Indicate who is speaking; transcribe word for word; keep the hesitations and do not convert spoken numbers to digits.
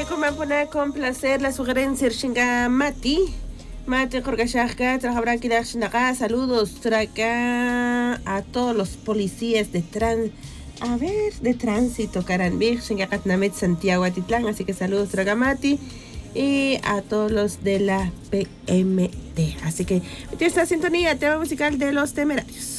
Speaker 1: poner con placer la sugerencia Shinga Mati. Mati Jorgashaka, trabajará aquí de saludos traca a todos los policías de trans a ver, de tránsito, Caranbir, Shinga Katnamet, Santiago Atitlán, así que saludos traga Mati y a todos los de la P M T. Así que esta sintonía, tema musical de Los Temerarios.